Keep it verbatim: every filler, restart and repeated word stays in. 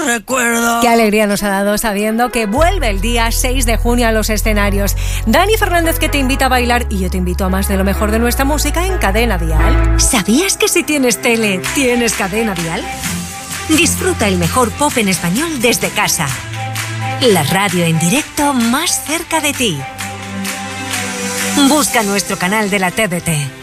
recuerdo. Qué alegría nos ha dado sabiendo que vuelve el día seis de junio a los escenarios. Dani Fernández, que te invita a bailar, y yo te invito a más de lo mejor de nuestra música en Cadena Dial. ¿Sabías que si tienes tele, tienes Cadena Dial? Disfruta el mejor pop en español desde casa. La radio en directo más cerca de ti. Busca nuestro canal de la T D T.